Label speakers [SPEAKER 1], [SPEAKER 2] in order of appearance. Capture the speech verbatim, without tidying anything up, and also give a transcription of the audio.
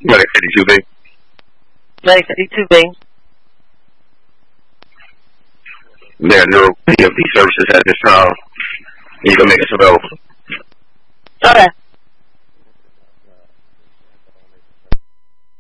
[SPEAKER 1] Medic fifty-two B.
[SPEAKER 2] Medic fifty-two B.
[SPEAKER 1] There are no P M P services at this time. You can make us available.
[SPEAKER 2] Okay.